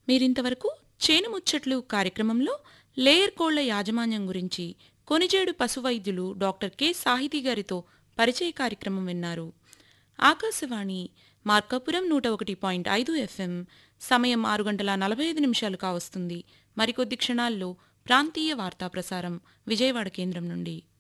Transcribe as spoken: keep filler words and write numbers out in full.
మీరింతవరకు చేను ముచ్చట్లు కార్యక్రమంలో లేయర్ కోళ్ల యాజమాన్యం గురించి కొనిజేడు పశువైద్యులు డాక్టర్ కె సాహితీ గారితో పరిచయ కార్యక్రమం విన్నారు. ఆకాశవాణి మార్కాపురం నూట ఒకటి పాయింట్ ఐదు ఎఫ్ఎం. సమయం ఆరు గంటల నలభై ఐదు నిమిషాలు కావస్తుంది. మరికొద్ది క్షణాల్లో ప్రాంతీయ వార్తా ప్రసారం విజయవాడ కేంద్రం నుండి.